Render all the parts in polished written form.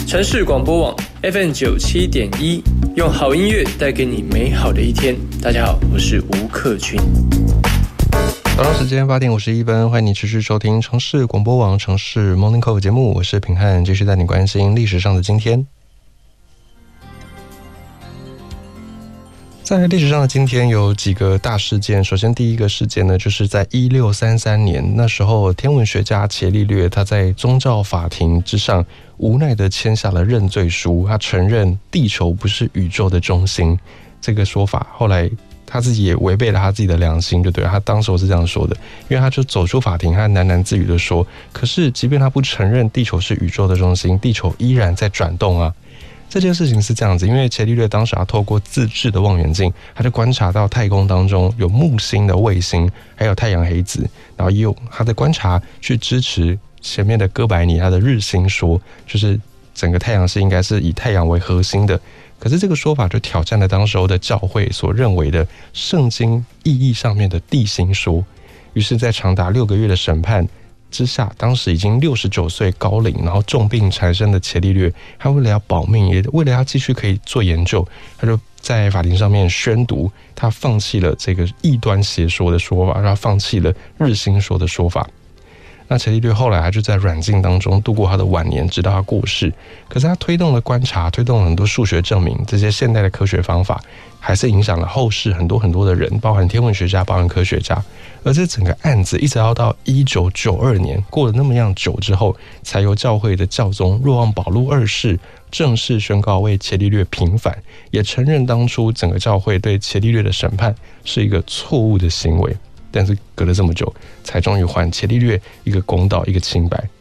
城市广播网 FM97.1，用好音乐带给你美好的一天。大家好，我是吴克群。 早上时间8点51分，欢迎你持续收听城市广播网城市 Morning Call 节目，我是平汉，继续带你关心历史上的今天。在历史上的今天有几个大事件，首先第一个事件呢，就是在1633年，那时候天文学家伽利略他在宗教法庭之上无奈地签下了认罪书，他承认地球不是宇宙的中心。这个说法后来他自己也违背了他自己的良心，就对了，他当时是这样说的，因为他就走出法庭，他喃喃自语的说，可是即便他不承认地球是宇宙的中心，地球依然在转动啊。这件事情是这样子，因为伽利略当时他透过自制的望远镜，他就观察到太空当中有木星的卫星，还有太阳黑子，然后也有他的观察去支持前面的哥白尼他的日心说，就是整个太阳系应该是以太阳为核心的。可是这个说法就挑战了当时候的教会所认为的圣经意义上面的地心说。于是在长达6个月的审判之下，当时已经69岁高龄，然后重病缠身的伽利略，他为了要保命，也为了要继续可以做研究，他就在法庭上面宣读，他放弃了这个异端邪说的说法，他放弃了日心说的说法。那伽利略后来他就在软禁当中度过他的晚年，直到他过世。可是他推动了观察，推动了很多数学证明，这些现代的科学方法还是影响了后世很多很多的人，包含天文学家，包含科学家。而这整个案子一直要到1992年，过了那么样久之后，才由教会的教宗若望保禄2世正式宣告为伽利略平反，也承认当初整个教会对伽利略的审判是一个错误的行为。但是隔了这么久，才终于还伽利略一个公道，一个清白。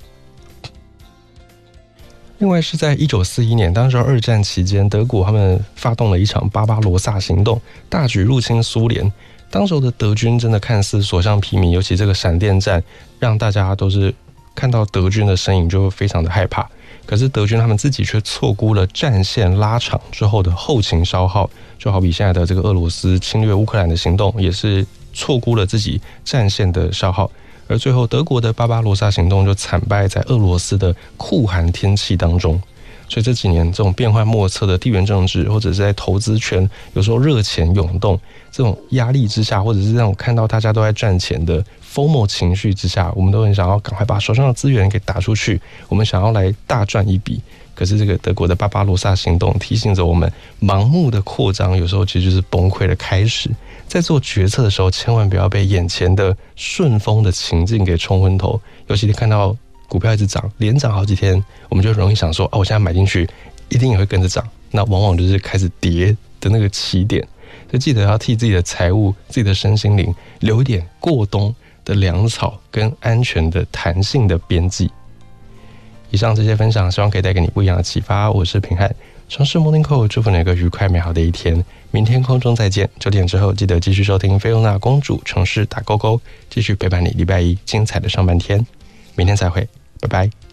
另外是在1941年，当时2战期间，德国他们发动了一场巴巴罗萨行动，大举入侵苏联。当时的德军真的看似所向披靡，尤其这个闪电战，让大家都是看到德军的身影就非常的害怕。可是德军他们自己却错估了战线拉长之后的后勤消耗，就好比现在的这个俄罗斯侵略乌克兰的行动，也是错估了自己战线的消耗。而最后德国的巴巴罗萨行动就惨败在俄罗斯的酷寒天气当中。所以这几年这种变幻莫测的地缘政治，或者是在投资圈有时候热钱涌动这种压力之下，或者是让我看到大家都在赚钱的 FOMO 情绪之下，我们都很想要赶快把手上的资源给打出去，我们想要来大赚一笔。可是这个德国的巴巴罗萨行动提醒着我们，盲目的扩张有时候其实就是崩溃的开始。在做决策的时候，千万不要被眼前的顺风的情境给冲昏头，尤其是看到股票一直涨，连涨好几天，我们就容易想说，我现在买进去一定也会跟着涨，那往往就是开始跌的那个起点。所以记得要替自己的财务、自己的身心灵留一点过冬的粮草跟安全的弹性的边际。以上这些分享，希望可以带给你不一样的启发。我是平汉，城市 Morning Call， 祝福你有个愉快美好的一天。明天空中再见，9点之后记得继续收听菲欧娜公主城市打勾勾，继续陪伴你礼拜一精彩的上半天。明天再会，拜拜。